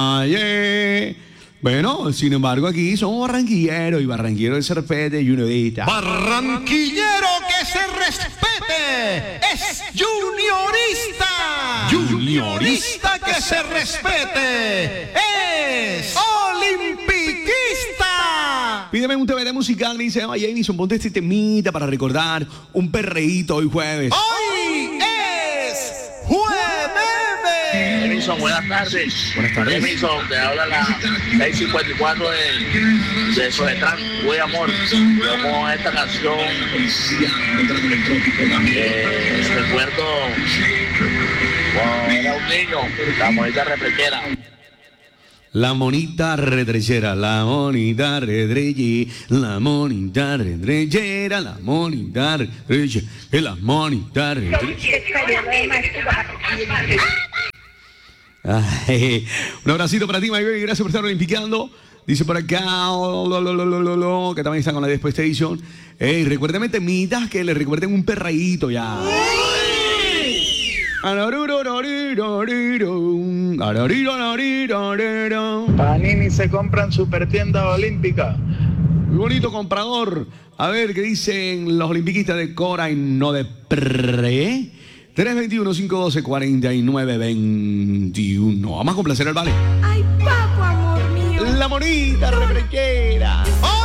Valle. Bueno, sin embargo, aquí somos barranquilleros y barranquillero de Serpete y Unidita. Barranquillero que se respete es juniorista. Juniorista que se respete es olimpiquista. Pídeme un TVT musical, me dice Jameson, ponte este temita para recordar un perreíto hoy jueves. Hoy es jueves. Jameson, buenas tardes. Buenas tardes. Jameson, te habla la 654 de Soletrán, Güey Amor. Yo con esta canción recuerdo cuando era un niño, la monita retrechera. La monita retrechera, la monita retrechera, la monita retrechera, la monita retrechera, la monita retrechera. Ay, un abracito para ti, my baby, gracias por estar olimpiqueando. Dice por acá, que también está con la Después Edition. Ey, recuérdame temitas que le recuerden un perreíto ya. Panini se compra en Supertienda Olímpica. Muy bonito comprador. A ver, ¿qué dicen los olimpiquistas de Cora y no de Pre? 321-512-4921. Vamos a complacer al vale. Ay, papo, amor mío. La monita retrechera. ¡Oh!